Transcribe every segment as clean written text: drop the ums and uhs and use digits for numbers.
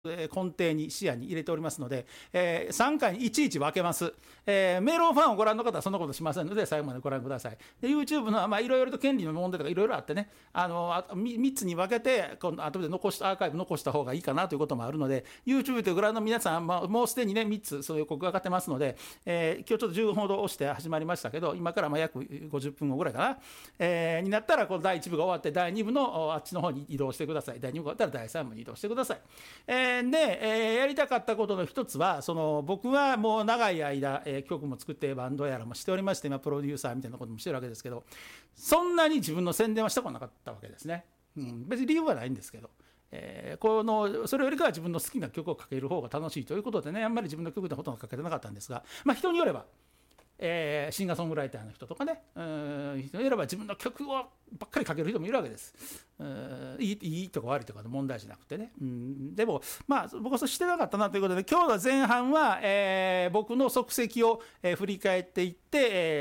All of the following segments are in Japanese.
根底に視野に入れておりますので、3回にいちいち分けます。メロンファンをご覧の方はそんなことしませんので、最後までご覧ください。で YouTube のはいろいろと権利の問題とかいろいろあってね、3つに分けて今度後でアーカイブ残した方がいいかなということもあるので、 YouTube でご覧の皆さん、もうすでにね3つそういう予告が上がってますので、今日ちょっと15分ほど押して始まりましたけど、今から約50分後ぐらいかな、になったらこの第1部が終わって第2部のあっちの方に移動してください。第2部が終わったら第3部に移動してください。で、やりたかったことの一つは、僕はもう長い間、曲も作ってバンドやらもしておりまして、今プロデューサーみたいなこともしてるわけですけど、そんなに自分の宣伝はしたことなかったわけですね。別に理由はないんですけど、それよりかは自分の好きな曲をかける方が楽しいということでね、あんまり自分の曲でほとんどかけてなかったんですが、人によれば、シンガーソングライターの人とかね、人によれば自分の曲をばっかりかける人もいるわけです。いいとか悪いとかの問題じゃなくてね、でも僕はそうしてなかったなということで、今日の前半は、僕の足跡を、振り返っていって、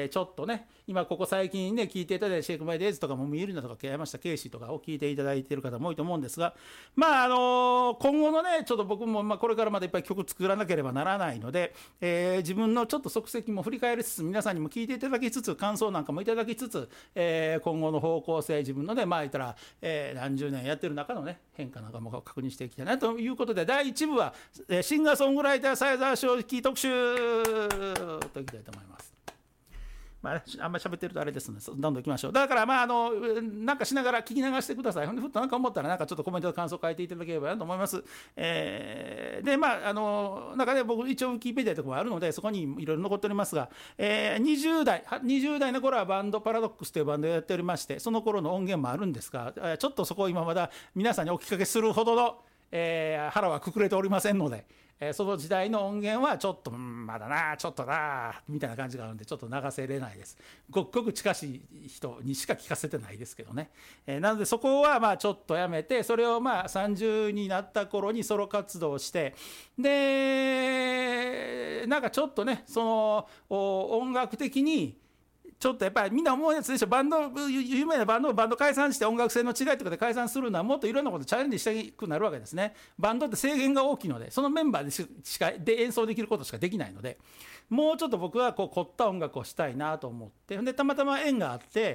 ちょっとね、今ここ最近ね聞いていただいたシェイクマイデイズとかもミルナとか山下ケイシーとかを聞いていただいている方も多いと思うんですが、今後のねちょっと僕もこれからまだいっぱい曲作らなければならないので、自分のちょっと足跡も振り返りつつ、皆さんにも聞いていただきつつ、感想なんかもいただきつつ、今後の方向性、自分のね言ったら、何十年やってる中のね変化なんかも確認していきたいなということで、第1部は、シンガーソングライターサイザー正直特集といきたいと思います。あんまり喋ってるとあれですので、どんどん行きましょう。だからなんかしながら聞き流してください。ほんでふっとなんか思ったら、なんかちょっとコメントで感想書いていただければなと思います。で中で僕一応ウィキペディアとかもあるので、そこにいろいろ残っておりますが、20代の頃はバンドパラドックスというバンドをやっておりまして、その頃の音源もあるんですが、ちょっとそこを今まだ皆さんにお聞きかけするほどの、腹はくくれておりませんので、その時代の音源はちょっとまだなちょっとなみたいな感じがあるんで、ちょっと流せれないです。ごくごく近しい人にしか聞かせてないですけどね、なのでそこはちょっとやめて、それを30になった頃にソロ活動して、でなんかちょっとね音楽的にちょっとやっぱりみんな思うやつでしょ、有名なバンド解散して音楽性の違いとかで解散するのはもっといろんなことチャレンジしたくなるわけですね。バンドって制限が大きいので、そのメンバーで演奏できることしかできないので、もうちょっと僕は凝った音楽をしたいなと思って、でたまたま縁があって、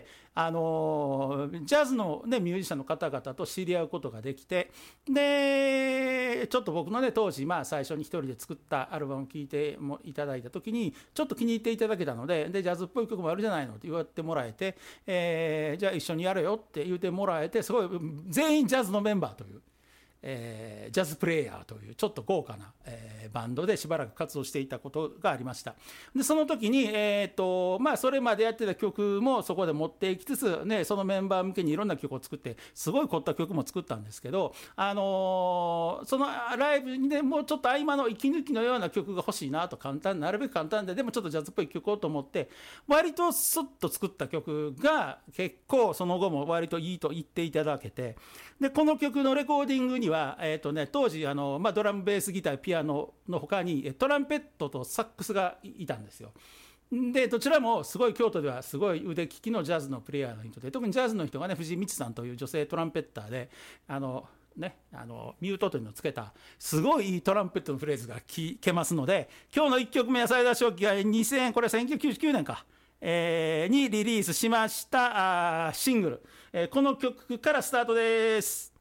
ジャズの、ね、ミュージシャンの方々と知り合うことができて、でちょっと僕のね当時最初に一人で作ったアルバムを聴いてもいただいた時にちょっと気に入っていただけたので、ジャズっぽい曲もあるじゃないのって言われてもらえて、じゃあ一緒にやれよって言ってもらえて、すごい全員ジャズのメンバーという、ジャズプレイヤーというちょっと豪華な、バンドでしばらく活動していたことがありました。でその時に、それまでやってた曲もそこで持っていきつつ、ね、そのメンバー向けにいろんな曲を作って、すごい凝った曲も作ったんですけど、そのライブにねもうちょっと合間の息抜きのような曲が欲しいなと、なるべく簡単で、でもちょっとジャズっぽい曲をと思って、割とスッと作った曲が結構その後も割といいと言っていただけて、でこの曲のレコーディングには当時ドラムベースギターピアノの他にトランペットとサックスがいたんですよ。でどちらもすごい京都ではすごい腕利きのジャズのプレイヤーの人で、特にジャズの人がね藤井道さんという女性トランペッターでミュートというのをつけたすごいいいトランペットのフレーズが聞けますので、今日の1曲目は斉田正樹がこれは1999年か、にリリースしましたシングル、この曲からスタートです。